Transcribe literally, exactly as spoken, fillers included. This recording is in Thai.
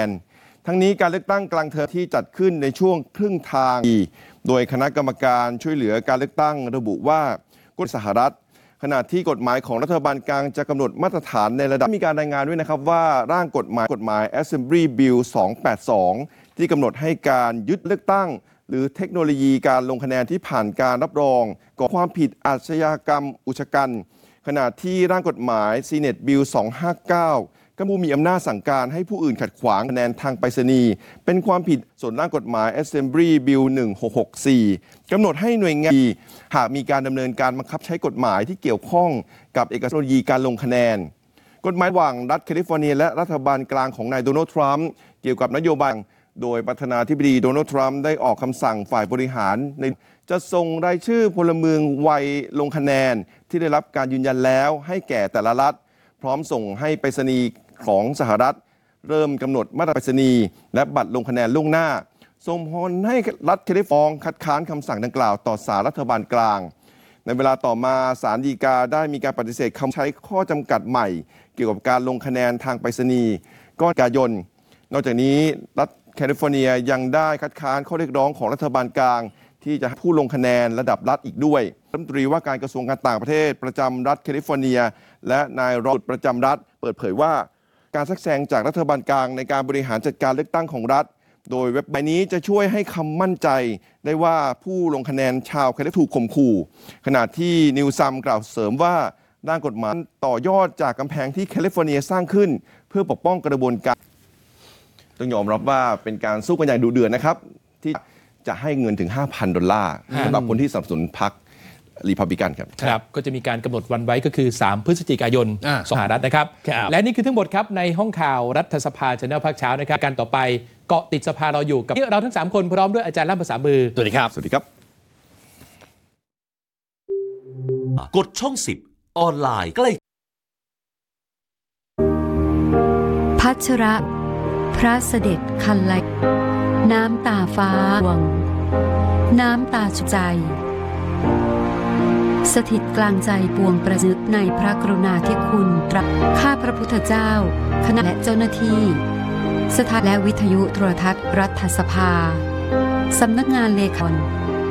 นทั้งนี้การเลือกตั้งกลางเทอมที่จัดขึ้นในช่วงครึ่งทางโดยคณะกรรมการช่วยเหลือการเลือกตั้งระบุว่ากฎสหรัฐขณะที่กฎหมายของรัฐบาลกลางจะกำหนดมาตรฐานในระดับมีการรายงานด้วยนะครับว่าร่างกฎหมายกฎหมาย Assembly Bill สองแปดสองที่กำหนดให้การยึดเลือกตั้งหรือเทคโนโลยีการลงคะแนนที่ผ่านการรับรองก่อความผิดอาชญากรรมอุกชะกันขณะที่ร่างกฎหมาย Senate Bill สองห้าเก้าก็มีอำนาจสั่งการให้ผู้อื่นขัดขวางคะแนนทางไปรษณีย์เป็นความผิดส่วนร่างกฎหมาย Assembly Bill หนึ่งหกหกสี่กำหนดให้หน่วยงานหากมีการดำเนินการบังคับใช้กฎหมายที่เกี่ยวข้องกับเอกสารเทคโนโลยีการลงคะแนนกฎหมายระหว่างรัฐแคลิฟอร์เนียและรัฐบาลกลางของนายโดนัลด์ทรัมป์เกี่ยวกับนโยบายโดยประธานาธิบดีโดนัลด์ทรัมป์ได้ออกคำสั่งฝ่ายบริหารในจะส่งรายชื่อพลเมืองวัยลงคะแนนที่ได้รับการยืนยันแล้วให้แก่แต่ละรัฐพร้อมส่งให้ไปรษณีย์ของสหรัฐเริ่มกำหนดมาตรการไปรษณีย์และบัตรลงคะแนนล่วงหน้าส่งผลให้รัฐแคลิฟอร์เนียคัดค้านคำสั่งดังกล่าวต่อศาลรัฐบาลกลางในเวลาต่อมาศาลฎีกาได้มีการปฏิเสธคำใช้ข้อจำกัดใหม่เกี่ยวกับการลงคะแนนทางไปรษณีย์ก็กันยายนนอกจากนี้รัฐแคลิฟอร์เนียยังได้คัดค้านข้อเรียกร้องของรัฐบาลกลางที่จะให้ผู้ลงคะแนนระดับรัฐอีกด้วยรัฐมนตรีว่าการกระทรวงการต่างประเทศประจำรัฐแคลิฟอร์เนียและนายรอดประจำรัฐเปิดเผยว่าการแทรกแซงจากรัฐบาลกลางในการบริหารจัดการเลือกตั้งของรัฐโดยเว็บไซต์นี้จะช่วยให้คำมั่นใจได้ว่าผู้ลงคะแนนชาวแคลิฟอร์เนียถูกข่มขู่ขณะที่นิวซัมกล่าวเสริมว่าด้านกฎหมายต่อยอดจากกำแพงที่แคลิฟอร์เนียสร้างขึ้นเพื่อปกป้องกระบวนการต้องยอมรับว่าเป็นการสู้กันอย่างดุเดือดนะครับที่จะให้เงินถึง ห้าพัน ดอลลาร์สำหรับคนที่สนับสนุนพรรครีพับลิกันครับครับก็จะมีการกำหนดวันไว้ก็คือสามพฤศจิกายนสหรัฐนะครับและนี่คือทั้งหมดครับในห้องข่าวรัฐสภา Channel ภาคเช้านะครับการต่อไปเกาะติดสภาเราอยู่กับเราทั้งสามคนพร้อมด้วยอาจารย์ล่ามภาษามือสวัสดีครับสวัสดีครับกดช่องสิบออนไลน์ใกล้พัชระพระเสด็จคันไลน้ำตาฟ้าดวงน้ำตาชุบใจสถิตกลางใจปวงประนึกในพระกรุณาธิคุณตรัสข้าพระพุทธเจ้าคณะและเจ้าหน้าที่สถานและวิทยุโทรทัศน์รัฐสภาสำนักงานเลขา